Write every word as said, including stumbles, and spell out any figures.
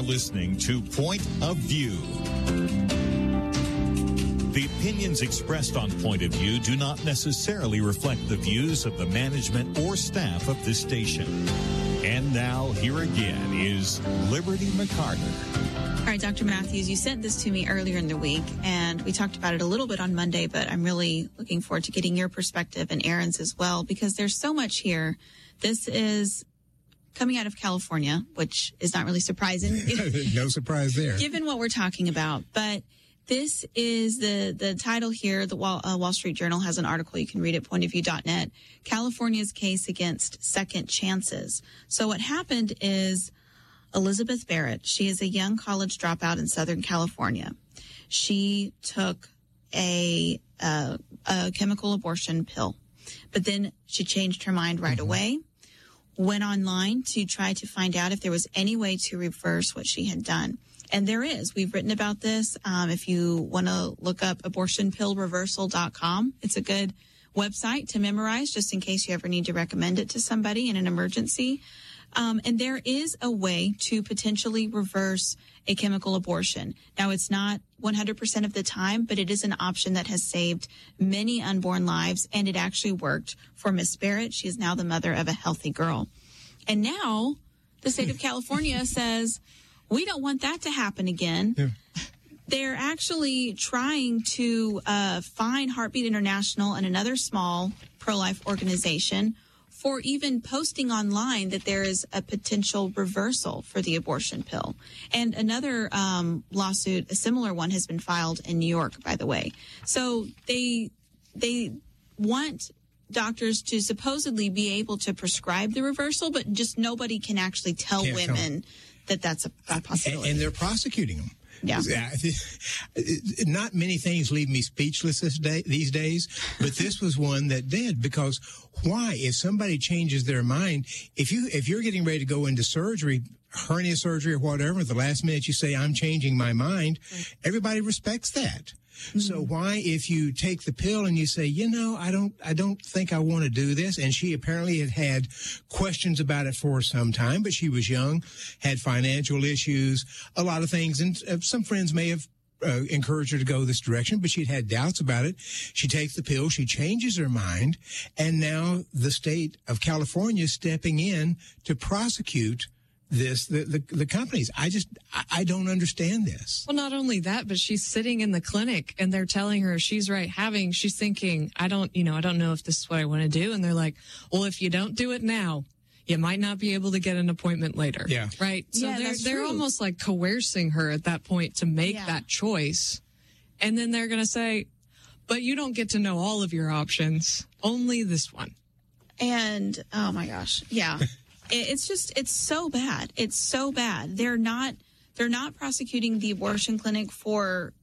listening to Point of View. The opinions expressed on Point of View do not necessarily reflect the views of the management or staff of this station. And now, here again is Liberty McCarter. All right, Doctor Matthews, you sent this to me earlier in the week, and we talked about it a little bit on Monday, but I'm really looking forward to getting your perspective and Aaron's as well, because there's so much here. This is coming out of California, which is not really surprising. No surprise there. Given what we're talking about. But this is the, the title here. The Wall, uh, Wall Street Journal has an article. You can read it, point of view dot net. California's case against second chances. So what happened is Elizabeth Barrett, she is a young college dropout in Southern California. She took a, uh, a chemical abortion pill, but then she changed her mind right mm-hmm. away, went online to try to find out if there was any way to reverse what she had done. And there is. We've written about this. Um, if you want to look up abortion pill reversal dot com, it's a good website to memorize just in case you ever need to recommend it to somebody in an emergency. Um, and there is a way to potentially reverse a chemical abortion. Now, it's not one hundred percent of the time, but it is an option that has saved many unborn lives, and it actually worked for Miss Barrett. She is now the mother of a healthy girl. And now the state of California says, we don't want that to happen again. Yeah. They're actually trying to uh, fine Heartbeat International and another small pro-life organization for even posting online that there is a potential reversal for the abortion pill. And another um, lawsuit, a similar one, has been filed in New York, by the way. So they they want doctors to supposedly be able to prescribe the reversal, but just nobody can actually tell Can't women tell. that that's a, a possibility. And they're prosecuting them. Yeah. Not many things leave me speechless this day, these days, but this was one that did. Because why? If somebody changes their mind, if you if you're getting ready to go into surgery, hernia surgery or whatever, at the last minute you say, I'm changing my mind, right. Everybody respects that. Mm-hmm. So why, if you take the pill and you say, you know, I don't, I don't think I want to do this. And she apparently had had questions about it for some time, but she was young, had financial issues, a lot of things. And uh, some friends may have uh, encouraged her to go this direction, but she'd had doubts about it. She takes the pill, she changes her mind. And now the state of California is stepping in to prosecute this, the, the, the companies. I just, I, I don't understand this. Well, not only that, but she's sitting in the clinic and they're telling her she's right having, she's thinking, I don't, you know, I don't know if this is what I want to do. And they're like, well, if you don't do it now, you might not be able to get an appointment later. Yeah. Right. So yeah, they're, they're almost like coercing her at that point to make yeah. that choice. And then they're going to say, but you don't get to know all of your options, only this one. And, oh my gosh. Yeah. It's just, it's so bad. It's so bad. They're not, they're not prosecuting the abortion clinic for